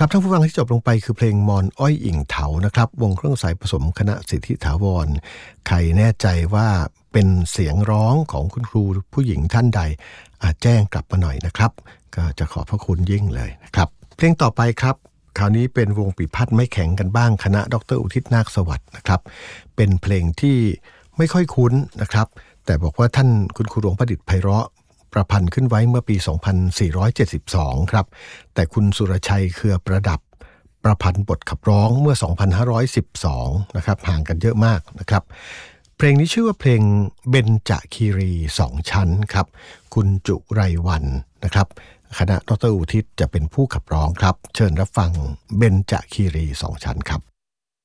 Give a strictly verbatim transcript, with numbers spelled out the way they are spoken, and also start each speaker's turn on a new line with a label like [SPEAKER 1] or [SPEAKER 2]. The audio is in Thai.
[SPEAKER 1] ครับท่านผู้ฟังที่จบลงไปคือเพลงมอนอ้อยอิ่งเถานะครับวงเครื่องสายผสมคณะสิทธิถาวรใครแน่ใจว่าเป็นเสียงร้องของคุณครูผู้หญิงท่านใดอาจแจ้งกลับมาหน่อยนะครับก็จะขอบพระคุณยิ่งเลยนะครับเพลงต่อไปครับคราวนี้เป็นวงปีพัดไม่แข็งกันบ้างคณะดรอุทิศนาคสวัสดิ์นะครับเป็นเพลงที่ไม่ค่อยคุ้นนะครับแต่บอกว่าท่านคุณครูหลวงประดิษฐ์ไพเราะประพันธ์ขึ้นไว้เมื่อปีสองพันสี่ร้อยเจ็ดสิบสองครับแต่คุณสุรชัยเครือประดับประพันธ์บทขับร้องเมื่อสองพันห้าร้อยสิบสองนะครับห่างกันเยอะมากนะครับเพลงนี้ชื่อว่าเพลงเบญจคีรีสองชั้นครับคุณจุไรวรรณนะครับคณะดรอุทิศจะเป็นผู้ขับร้องครับเชิญรับฟังเบญจคีรีสองชั้นครับ